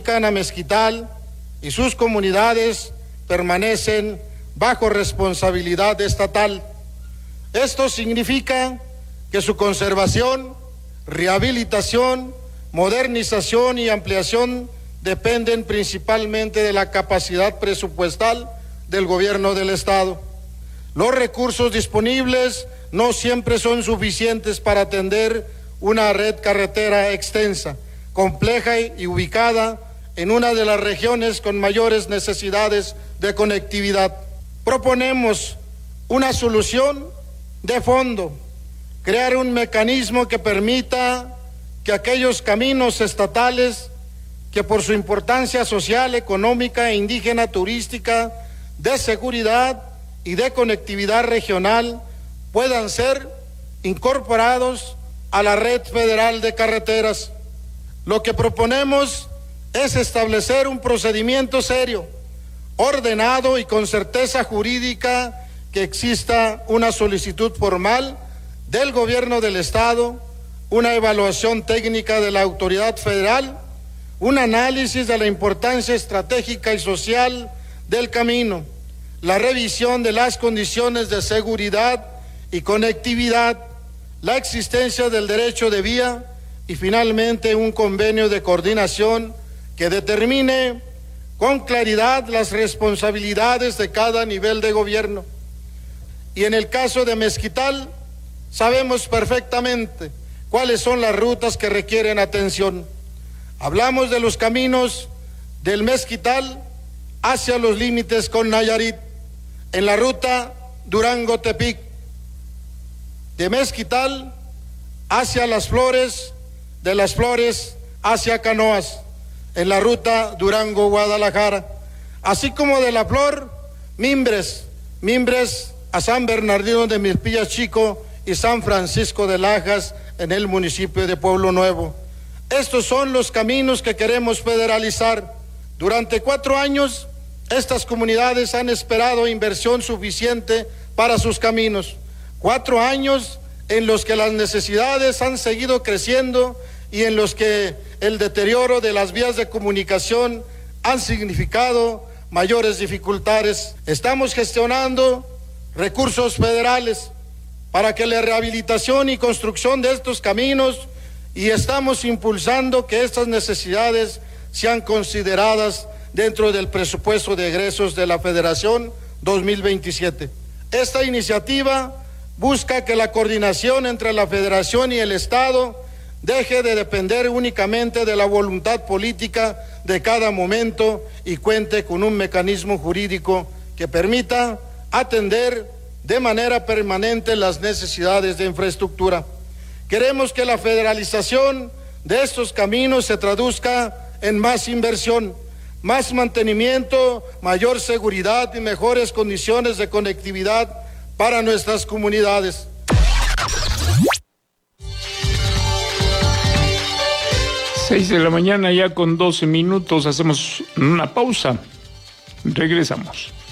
dedican a Mezquital y sus comunidades permanecen bajo responsabilidad estatal. Esto significa que su conservación, rehabilitación, modernización y ampliación dependen principalmente de la capacidad presupuestal del gobierno del Estado. Los recursos disponibles no siempre son suficientes para atender una red carretera extensa, compleja y ubicada en una de las regiones con mayores necesidades de conectividad. Proponemos una solución de fondo, crear un mecanismo que permita que aquellos caminos estatales que por su importancia social, económica e indígena turística, de seguridad y de conectividad regional puedan ser incorporados a la red federal de carreteras. Lo que proponemos es establecer un procedimiento serio, ordenado y con certeza jurídica, que exista una solicitud formal del gobierno del Estado, una evaluación técnica de la autoridad federal, un análisis de la importancia estratégica y social del camino, la revisión de las condiciones de seguridad y conectividad, la existencia del derecho de vía y finalmente un convenio de coordinación que determine con claridad las responsabilidades de cada nivel de gobierno. Y en el caso de Mezquital, sabemos perfectamente cuáles son las rutas que requieren atención. Hablamos de los caminos del Mezquital hacia los límites con Nayarit, en la ruta Durango-Tepic, de Mezquital hacia Las Flores, de Las Flores hacia Canoas, en la ruta Durango-Guadalajara, así como de La Flor, Mimbres a San Bernardino de Milpillas Chico y San Francisco de Lajas en el municipio de Pueblo Nuevo. Estos son los caminos que queremos federalizar. Durante 4 años, estas comunidades han esperado inversión suficiente para sus caminos. 4 años en los que las necesidades han seguido creciendo y en los que el deterioro de las vías de comunicación han significado mayores dificultades. Estamos gestionando recursos federales para que la rehabilitación y construcción de estos caminos, y estamos impulsando que estas necesidades sean consideradas dentro del presupuesto de egresos de la Federación 2027. Esta iniciativa busca que la coordinación entre la Federación y el Estado deje de depender únicamente de la voluntad política de cada momento y cuente con un mecanismo jurídico que permita atender de manera permanente las necesidades de infraestructura. Queremos que la federalización de estos caminos se traduzca en más inversión, más mantenimiento, mayor seguridad y mejores condiciones de conectividad para nuestras comunidades. 6 de la mañana ya con 12 minutos, hacemos una pausa, regresamos.